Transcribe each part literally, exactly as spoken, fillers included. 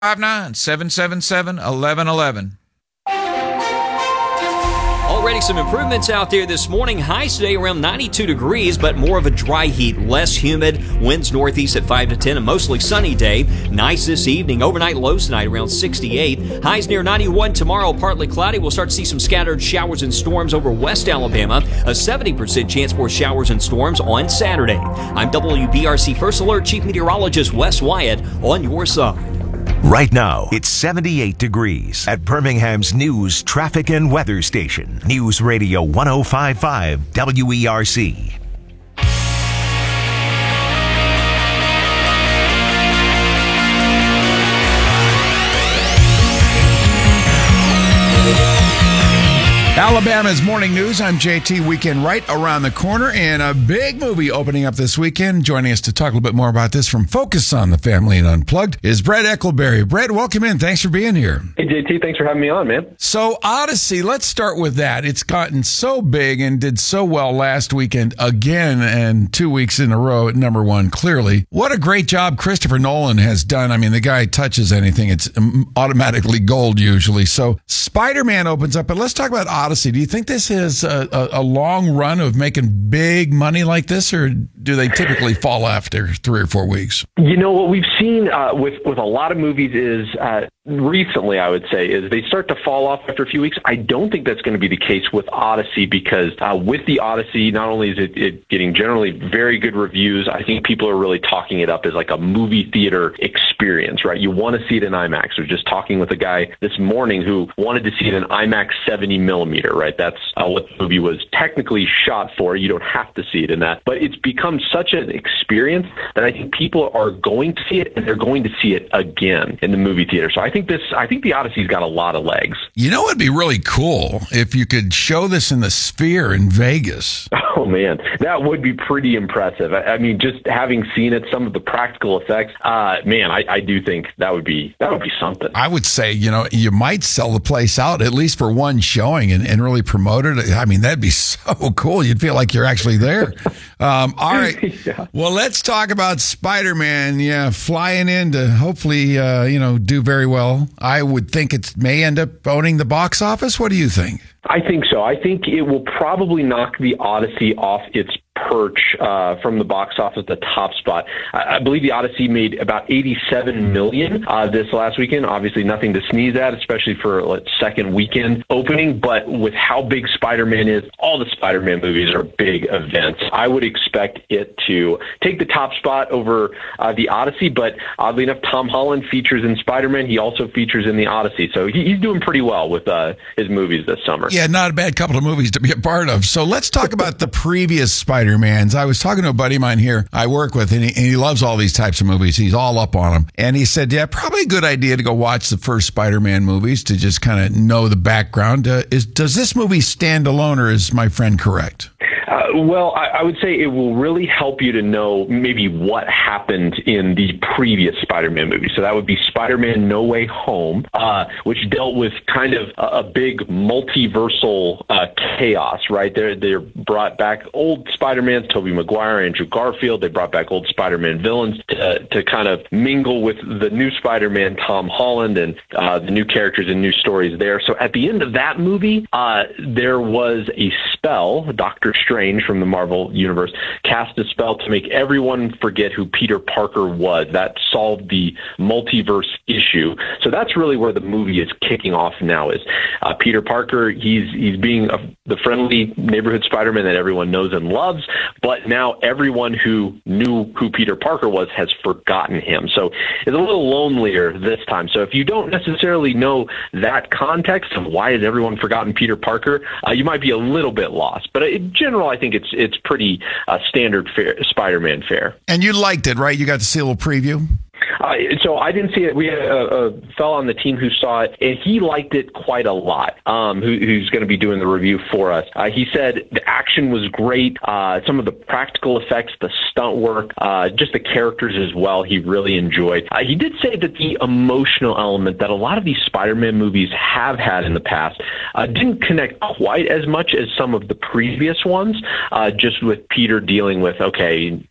nine, seven seven seven, one one one one. Already some improvements out there this morning. Highs today around ninety-two degrees, but more of a dry heat, less humid. Winds northeast at five to ten, a mostly sunny day. Nice this evening. Overnight lows tonight around sixty-eight. Highs near ninety-one tomorrow, partly cloudy. We'll start to see some scattered showers and storms over West Alabama. A seventy percent chance for showers and storms on Saturday. I'm W B R C First Alert Chief Meteorologist Wes Wyatt on your side. Right now, it's seventy-eight degrees at Birmingham's news, traffic, and weather station. News Radio one oh five point five W E R C. Alabama's morning news. I'm J T. Weekend right around the corner, and a big movie opening up this weekend. Joining us to talk a little bit more about this from Focus on the Family and Unplugged is Brett Eckleberry. Brett, welcome in. Thanks for being here. Hey, J T. Thanks for having me on, man. So, Odyssey, let's start with that. It's gotten so big and did so well last weekend again, and two weeks in a row at number one, clearly. What a great job Christopher Nolan has done. I mean, the guy touches anything, it's automatically gold usually. So, Spider-Man opens up, but let's talk about Odyssey. Do you think this is a, a, a long run of making big money like this, or do they typically fall after three or four weeks? You know, what we've seen uh, with, with a lot of movies is uh, recently, I would say, is they start to fall off after a few weeks. I don't think that's going to be the case with Odyssey because uh, with the Odyssey, not only is it, it getting generally very good reviews, I think people are really talking it up as like a movie theater experience, right? You want to see it in IMAX. I was just talking with a guy this morning who wanted to see it in IMAX seventy millimeter, right? That's uh, what the movie was technically shot for. You don't have to see it in that, but it's become such an experience that I think people are going to see it, and they're going to see it again in the movie theater. So I think this, I think the Odyssey's got a lot of legs. You know, it'd be really cool if you could show this in the Sphere in Vegas. Oh man, that would be pretty impressive. I, I mean, just having seen it, some of the practical effects, uh, man, I, I do think that would be that would be something. I would say, you know, you might sell the place out at least for one showing and, and really promote it. I mean, that'd be so cool. You'd feel like you're actually there. Um, all right. Yeah. Well, let's talk about Spider-Man. Yeah, flying in to hopefully, uh, you know, do very well. I would think it may end up owning the box office. What do you think? I think so. I think it will probably knock the Odyssey off its perch uh, from the box office, the top spot. I, I believe the Odyssey made about eighty-seven million dollars uh, this last weekend. Obviously nothing to sneeze at, especially for a second weekend opening. But with how big Spider-Man is, all the Spider-Man movies are big events. I would expect it to take the top spot over uh, the Odyssey. But oddly enough, Tom Holland features in Spider-Man. He also features in the Odyssey. So he, he's doing pretty well with uh, his movies this summer. Yeah, not a bad couple of movies to be a part of. So let's talk about the previous Spider-Mans. I was talking to a buddy of mine here I work with, and he, and he loves all these types of movies. He's all up on them. And he said, yeah, probably a good idea to go watch the first Spider-Man movies to just kind of know the background. Uh, is Does this movie stand alone, or is my friend correct? Uh, well, I, I would say it will really help you to know maybe what happened in the previous Spider-Man movie. So that would be Spider-Man No Way Home, uh, which dealt with kind of a, a big multiversal uh, chaos, right? They're, they're brought back old Spider-Mans, Tobey Maguire, Andrew Garfield. They brought back old Spider-Man villains to, to kind of mingle with the new Spider-Man, Tom Holland, and uh, the new characters and new stories there. So at the end of that movie, uh, there was a spell, Doctor Strange from the Marvel Universe, cast a spell to make everyone forget who Peter Parker was. That solved the multiverse issue. So that's really where the movie is kicking off now. Is uh, Peter Parker, he's he's being a, the friendly neighborhood Spider-Man that everyone knows and loves, but now everyone who knew who Peter Parker was has forgotten him. So it's a little lonelier this time. So if you don't necessarily know that context of why has everyone forgotten Peter Parker, uh, you might be a little bit lost. But in general, I think it's it's pretty uh, standard fare, Spider-Man fare. And you liked it, right? You got to see a little preview? Uh, so I didn't see it. We had a, a fellow on the team who saw it, and he liked it quite a lot, um, who, who's going to be doing the review for us. Uh, he said the action was great, uh, some of the practical effects, the stunt work, uh, just the characters as well, he really enjoyed. Uh, he did say that the emotional element that a lot of these Spider-Man movies have had in the past uh, didn't connect quite as much as some of the previous ones, uh, just with Peter dealing with, okay,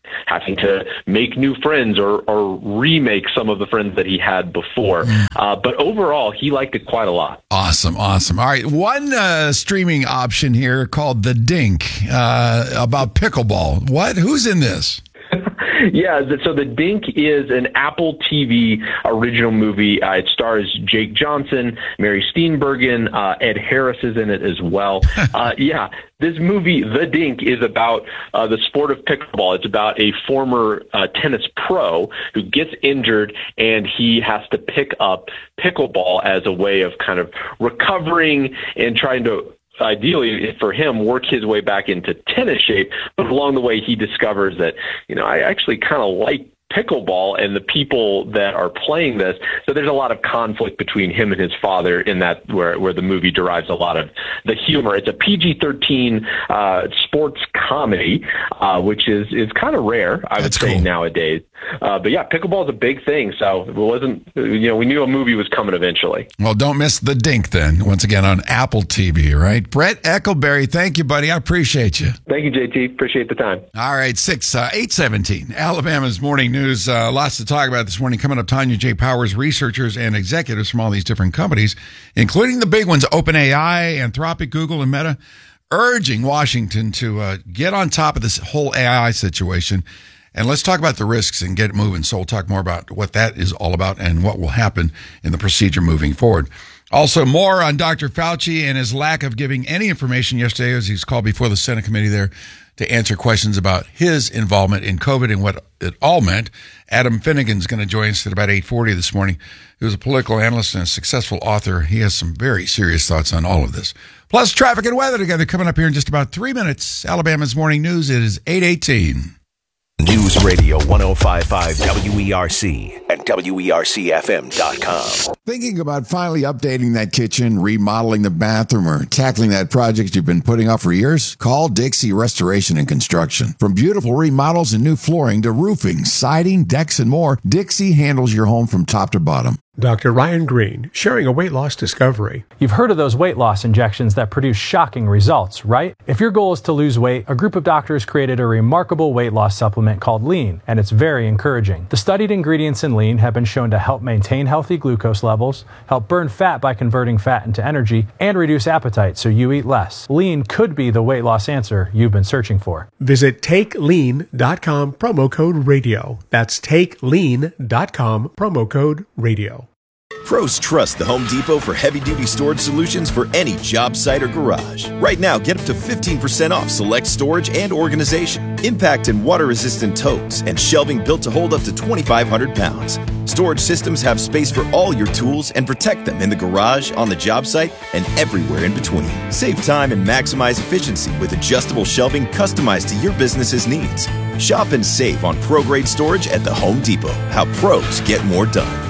having to make new friends or, or remake some of the friends that he had before. Uh, but overall, he liked it quite a lot. Awesome, awesome. All right, one uh, streaming option here called The Dink uh, about pickleball. What? Who's in this? Yeah, so The Dink is an Apple T V original movie. Uh, it stars Jake Johnson, Mary Steenburgen, uh, Ed Harris is in it as well. Uh, yeah, this movie, The Dink, is about uh, the sport of pickleball. It's about a former uh, tennis pro who gets injured, and he has to pick up pickleball as a way of kind of recovering and trying to, ideally for him, work his way back into tennis shape. But along the way, he discovers that, you know, I actually kind of like pickleball and the people that are playing this. So there's a lot of conflict between him and his father in that where, where the movie derives a lot of the humor. It's a P G thirteen uh, sports comedy, uh, which is, is kind of rare, I That's would say, cool. nowadays. Uh, but yeah, pickleball is a big thing. So it wasn't, you know, we knew a movie was coming eventually. Well, don't miss The Dink then, once again on Apple T V, right? Brett Eckelberry, thank you, buddy. I appreciate you. Thank you, J T. Appreciate the time. All right, six, uh, eight seventeen, Alabama's Morning News. Uh, lots to talk about this morning. Coming up, Tanya J. Powers, researchers and executives from all these different companies, including the big ones, OpenAI, Anthropic, Google, and Meta, urging Washington to uh, get on top of this whole A I situation. And let's talk about the risks and get it moving. So we'll talk more about what that is all about and what will happen in the procedure moving forward. Also, more on Doctor Fauci and his lack of giving any information yesterday as he's called before the Senate committee there to answer questions about his involvement in COVID and what it all meant. Adam Finnegan's going to join us at about eight forty this morning. He was a political analyst and a successful author. He has some very serious thoughts on all of this. Plus, traffic and weather together coming up here in just about three minutes. Alabama's Morning News. It is eight eighteen. News Radio one oh five point five W E R C and W E R C F M dot com. Thinking about finally updating that kitchen, remodeling the bathroom, or tackling that project you've been putting off for years? Call Dixie Restoration and Construction. From beautiful remodels and new flooring to roofing, siding, decks, and more, Dixie handles your home from top to bottom. Doctor Ryan Green, sharing a weight loss discovery. You've heard of those weight loss injections that produce shocking results, right? If your goal is to lose weight, a group of doctors created a remarkable weight loss supplement called Lean, and it's very encouraging. The studied ingredients in Lean have been shown to help maintain healthy glucose levels, help burn fat by converting fat into energy, and reduce appetite so you eat less. Lean could be the weight loss answer you've been searching for. Visit take lean dot com, promo code radio. That's take lean dot com, promo code radio. Pros trust the Home Depot for heavy-duty storage solutions for any job site or garage. Right now, get up to fifteen percent off select storage and organization, impact and water-resistant totes, and shelving built to hold up to twenty-five hundred pounds. Storage systems have space for all your tools and protect them in the garage, on the job site, and everywhere in between. Save time and maximize efficiency with adjustable shelving customized to your business's needs. Shop and save on pro-grade storage at the Home Depot. How pros get more done.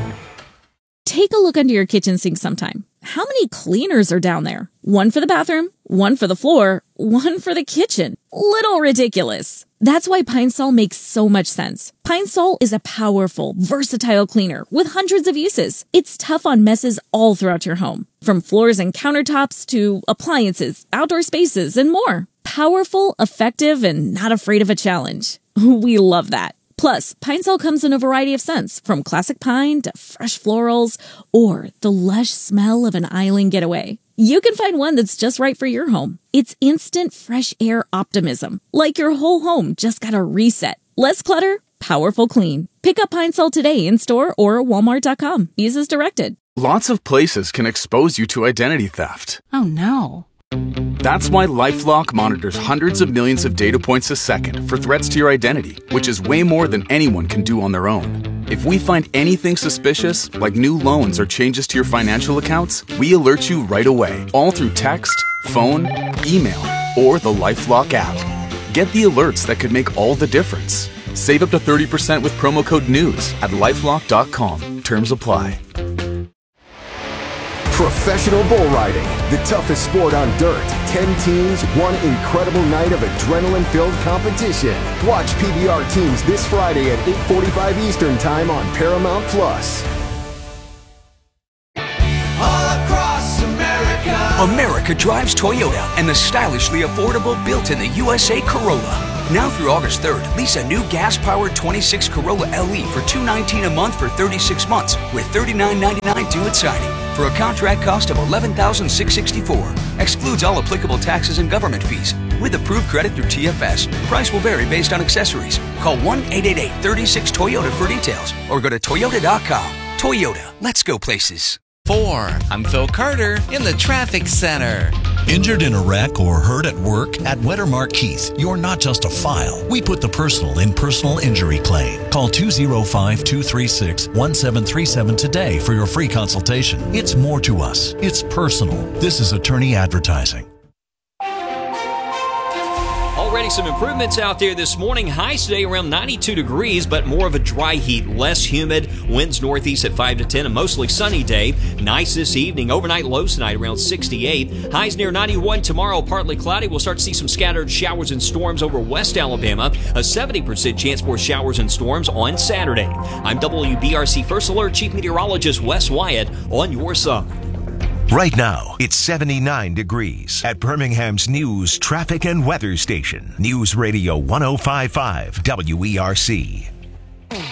Take a look under your kitchen sink sometime. How many cleaners are down there? One for the bathroom, one for the floor, one for the kitchen. Little ridiculous. That's why Pine Sol makes so much sense. Pine Sol is a powerful, versatile cleaner with hundreds of uses. It's tough on messes all throughout your home, from floors and countertops to appliances, outdoor spaces, and more. Powerful, effective, and not afraid of a challenge. We love that. Plus, Pine Sol comes in a variety of scents, from classic pine to fresh florals, or the lush smell of an island getaway. You can find one that's just right for your home. It's instant fresh air optimism, like your whole home just got a reset. Less clutter, powerful clean. Pick up Pine Sol today in store or walmart dot com. Use as directed. Lots of places can expose you to identity theft. Oh no. That's why LifeLock monitors hundreds of millions of data points a second for threats to your identity, which is way more than anyone can do on their own. If we find anything suspicious, like new loans or changes to your financial accounts, we alert you right away, all through text, phone, email, or the LifeLock app. Get the alerts that could make all the difference. Save up to thirty percent with promo code NEWS at lifelock dot com. Terms apply. Professional bull riding, the toughest sport on dirt. Ten teams, one incredible night of adrenaline-filled competition. Watch P B R teams this Friday at eight forty-five Eastern Time on Paramount Plus. All across America. America drives Toyota and the stylishly affordable built in the U S A Corolla. Now through August third, lease a new gas-powered twenty-six Corolla L E for two hundred nineteen dollars a month for thirty-six months with thirty-nine ninety-nine due at signing for a contract cost of eleven thousand six hundred sixty-four dollars. Excludes all applicable taxes and government fees. With approved credit through T F S, price will vary based on accessories. Call one eight eight eight, three six, Toyota for details or go to toyota dot com. Toyota, let's go places. Four, I'm Phil Carter in the Traffic Center. Injured in a wreck or hurt at work? At Wettermark Keith, you're not just a file. We put the personal in personal injury claim. Call two oh five, two three six, one seven three seven today for your free consultation. It's more to us. It's personal. This is attorney advertising. Already some improvements out there this morning. Highs today around ninety-two degrees, but more of a dry heat, less humid. Winds northeast at five to ten, a mostly sunny day. Nice this evening. Overnight lows tonight around sixty-eight. Highs near ninety-one tomorrow, partly cloudy. We'll start to see some scattered showers and storms over West Alabama. A seventy percent chance for showers and storms on Saturday. I'm W B R C First Alert Chief Meteorologist Wes Wyatt on your side. Right now, it's seventy-nine degrees at Birmingham's news, traffic, and weather station. News Radio one oh five point five W E R C.